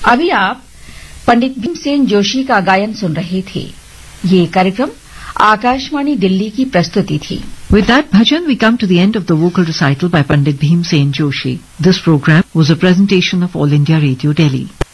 अभी आप पंडित भीमसेन जोशी का गायन सुन रहे थे। ये कार्यक्रम आकाशवाणी दिल्ली की प्रस्तुति थी। With that bhajan, we come to the end of the vocal recital by Pandit Bhimsen Joshi. This program was a presentation of All India Radio Delhi.